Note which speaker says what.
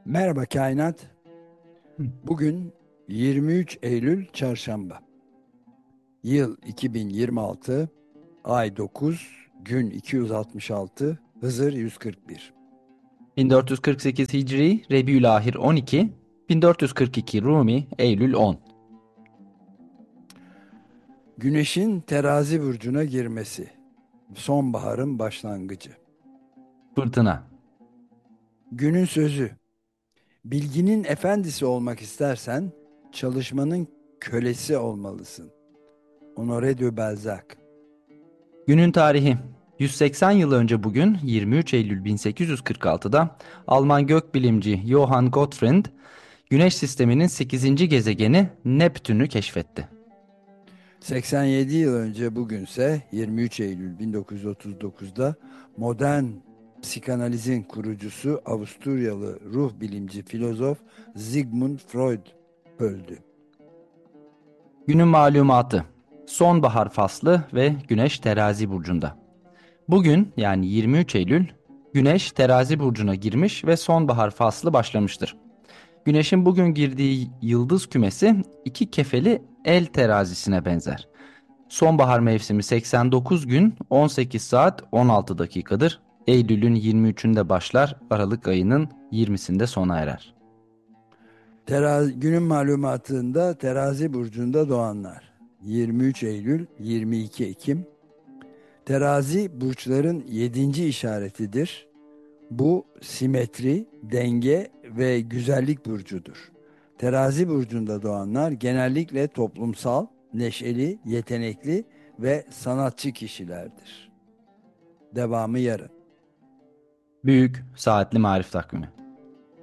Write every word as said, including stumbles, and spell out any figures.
Speaker 1: Merhaba kainat.
Speaker 2: Hı.
Speaker 1: Bugün yirmi üç Eylül Çarşamba. Yıl iki bin yirmi altı, ay dokuz, gün iki yüz altmış altı, Hızır yüz kırk bir.
Speaker 2: bin dört yüz kırk sekiz Hicri, Rebiülahir on iki, bin dört yüz kırk iki Rumi, Eylül on.
Speaker 1: Güneşin terazi burcuna girmesi. Sonbaharın başlangıcı.
Speaker 2: Fırtına.
Speaker 1: Günün sözü. Bilginin efendisi olmak istersen çalışmanın kölesi olmalısın. Honoré de Balzac.
Speaker 2: Günün tarihi. yüz seksen yıl önce bugün yirmi üç Eylül bin sekiz yüz kırk altıda Alman gökbilimci Johann Gottfried, Güneş sisteminin sekizinci gezegeni Neptün'ü keşfetti.
Speaker 1: seksen yedi yıl önce bugünse yirmi üç Eylül bin dokuz yüz otuz dokuzda modern psikanalizin kurucusu Avusturyalı ruh bilimci filozof Sigmund Freud öldü.
Speaker 2: Günün malumatı. Sonbahar faslı ve Güneş terazi burcunda. Bugün yani yirmi üç Eylül, Güneş terazi burcuna girmiş ve sonbahar faslı başlamıştır. Güneşin bugün girdiği yıldız kümesi iki kefeli el terazisine benzer. Sonbahar mevsimi seksen dokuz gün on sekiz saat on altı dakikadır. Eylül'ün yirmi üçünde başlar, Aralık ayının yirmisinde sona erer.
Speaker 1: Terazi, günün malumatında terazi burcunda doğanlar. yirmi üç Eylül, yirmi iki Ekim. Terazi burçların yedinci işaretidir. Bu simetri, denge ve güzellik burcudur. Terazi burcunda doğanlar genellikle toplumsal, neşeli, yetenekli ve sanatçı kişilerdir. Devamı yarın.
Speaker 2: Büyük Saatli Marif Takvimi.